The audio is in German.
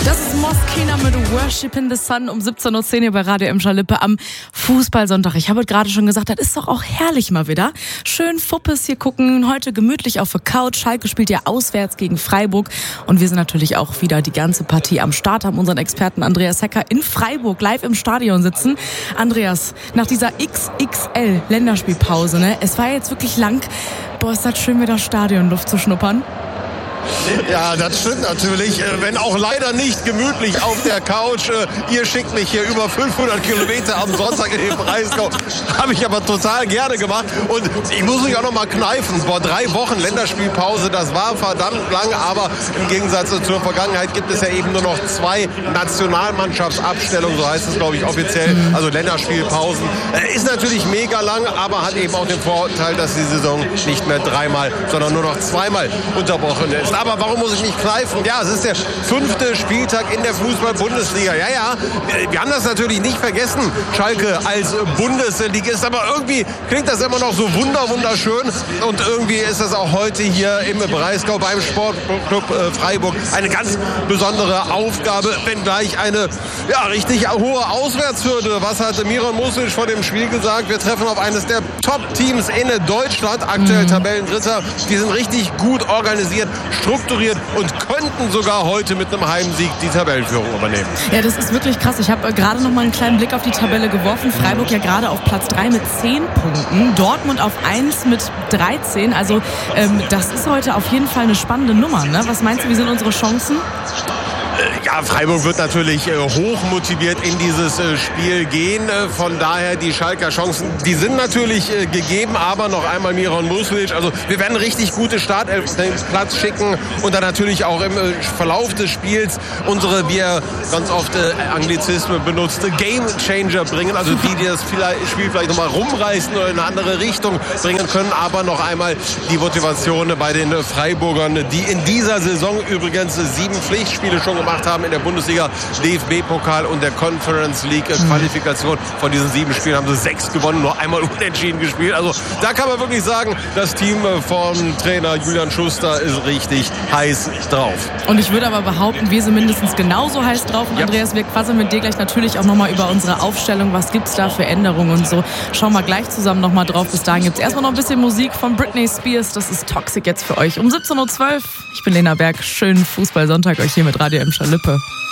Das ist Moskina mit Worship in the Sun um 17.10 Uhr hier bei Radio Emscher Lippe am Fußballsonntag. Ich habe gerade schon gesagt, das ist doch auch herrlich mal wieder. Schön Fuppes hier gucken, heute gemütlich auf der Couch. Schalke spielt ja auswärts gegen Freiburg und wir sind natürlich auch wieder die ganze Partie am Start, haben unseren Experten Andreas Hecker in Freiburg live im Stadion sitzen. Andreas, nach dieser XXL-Länderspielpause, ne? Es war jetzt wirklich lang. Boah, ist das schön, wieder Stadionluft zu schnuppern. Ja, das stimmt natürlich, wenn auch leider nicht gemütlich auf der Couch. Ihr schickt mich hier über 500 Kilometer am Sonntag in den Breisgau. Habe ich aber total gerne gemacht. Und ich muss mich auch noch mal kneifen. Vor 3 Wochen Länderspielpause, das war verdammt lang. Aber im Gegensatz zur Vergangenheit gibt es ja eben nur noch 2 Nationalmannschaftsabstellungen. So heißt es, glaube ich, offiziell. Also Länderspielpausen. Ist natürlich mega lang, aber hat eben auch den Vorteil, dass die Saison nicht mehr 3-mal, sondern nur noch 2-mal unterbrochen ist. Aber warum muss ich nicht kneifen? Ja, es ist der 5. Spieltag in der Fußball-Bundesliga. Ja, wir haben das natürlich nicht vergessen, Schalke als Bundesligist, aber irgendwie klingt das immer noch so wunderschön und irgendwie ist das auch heute hier im Breisgau beim Sportclub Freiburg eine ganz besondere Aufgabe, wenngleich eine richtig hohe Auswärtshürde. Was hat Miran Music vor dem Spiel gesagt? Wir treffen auf eines der Top-Teams in Deutschland, aktuell Tabellendritter. Die sind richtig gut organisiert, strukturiert und könnten sogar heute mit einem Heimsieg die Tabellenführung übernehmen. Ja, das ist wirklich krass. Ich habe gerade noch mal einen kleinen Blick auf die Tabelle geworfen. Freiburg ja gerade auf Platz 3 mit 10 Punkten. Dortmund auf 1 mit 13. Also das ist heute auf jeden Fall eine spannende Nummer, ne? Was meinst du, wie sind unsere Chancen? Ja, Freiburg wird natürlich hoch motiviert in dieses Spiel gehen. Von daher die Schalker Chancen, die sind natürlich gegeben, aber noch einmal Miran Music. Also wir werden richtig gute Startelf den Platz schicken und dann natürlich auch im Verlauf des Spiels unsere, wie er ganz oft Anglizismen benutzte, Game Changer bringen. Also die das Spiel vielleicht nochmal rumreißen oder in eine andere Richtung bringen können. Aber noch einmal die Motivation bei den Freiburgern, die in dieser Saison übrigens 7 Pflichtspiele schon gemacht haben in der Bundesliga, DFB-Pokal und der Conference League Qualifikation. Von diesen 7 Spielen haben sie 6 gewonnen, nur einmal unentschieden gespielt. Also da kann man wirklich sagen, das Team von Trainer Julian Schuster ist richtig heiß drauf. Und ich würde aber behaupten, wir sind mindestens genauso heiß drauf. Und Andreas, wir quasseln mit dir gleich natürlich auch nochmal über unsere Aufstellung. Was gibt's da für Änderungen und so? Schauen wir gleich zusammen nochmal drauf. Bis dahin gibt's erstmal noch ein bisschen Musik von Britney Spears. Das ist Toxic jetzt für euch um 17.12 Uhr. Ich bin Lena Berg. Schönen Fußballsonntag euch hier mit Radio Emscher Lippe.